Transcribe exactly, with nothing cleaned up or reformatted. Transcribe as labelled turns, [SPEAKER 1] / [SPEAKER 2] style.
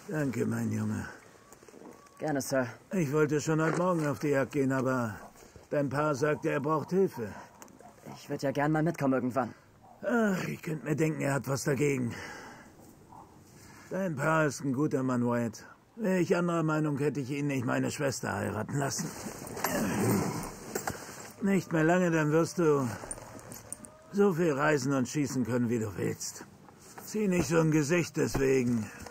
[SPEAKER 1] Danke, mein Junge.
[SPEAKER 2] Gerne, Sir.
[SPEAKER 1] Ich wollte schon heute Morgen auf die Jagd gehen, aber dein Paar sagte, er braucht Hilfe.
[SPEAKER 2] Ich würde ja gern mal mitkommen irgendwann.
[SPEAKER 1] Ach, ich könnte mir denken, er hat was dagegen. Dein Paar ist ein guter Mann, Wyatt. Wäre ich anderer Meinung, hätte ich ihn nicht meine Schwester heiraten lassen. Nicht mehr lange, dann wirst du so viel reisen und schießen können, wie du willst. Zieh nicht so ein Gesicht deswegen.